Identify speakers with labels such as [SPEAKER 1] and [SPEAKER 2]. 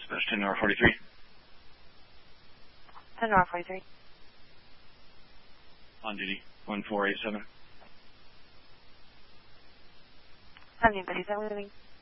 [SPEAKER 1] Dispatch 10-43.
[SPEAKER 2] 10-43.
[SPEAKER 1] On duty, 1487.
[SPEAKER 2] How many buddies are we leaving?